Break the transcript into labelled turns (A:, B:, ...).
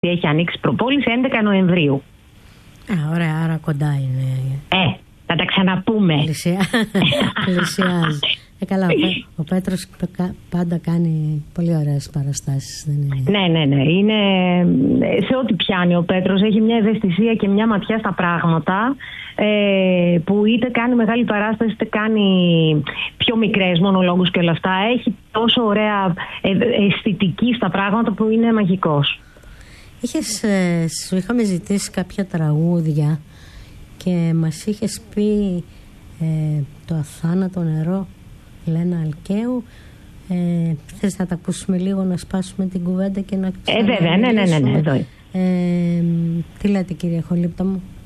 A: έχει ανοίξει προπόληση 11 Νοεμβρίου.
B: Ωραία, άρα κοντά είναι.
A: Θα τα ξαναπούμε.
B: Πλησιάζει. Καλά, ο Πέτρος πάντα κάνει πολύ ωραίες παραστάσεις, δεν είναι?
A: Ναι. Είναι, σε ό,τι πιάνει ο Πέτρος έχει μια ευαισθησία και μια ματιά στα πράγματα, που είτε κάνει μεγάλη παράσταση είτε κάνει πιο μικρές μονολόγους και όλα αυτά. Έχει τόσο ωραία αισθητική στα πράγματα που είναι μαγικός.
B: Σου είχαμε ζητήσει κάποια τραγούδια και μας είχες πει το αθάνατο νερό, Λένα Αλκαίου. Θες να τα ακούσουμε λίγο, να σπάσουμε την κουβέντα και να
A: βέβαια, ναι, εδώ.
B: Τι λέτε, κύριε Χολύπτα μου?